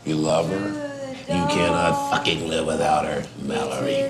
You love her? You cannot fucking live without her, Mallory.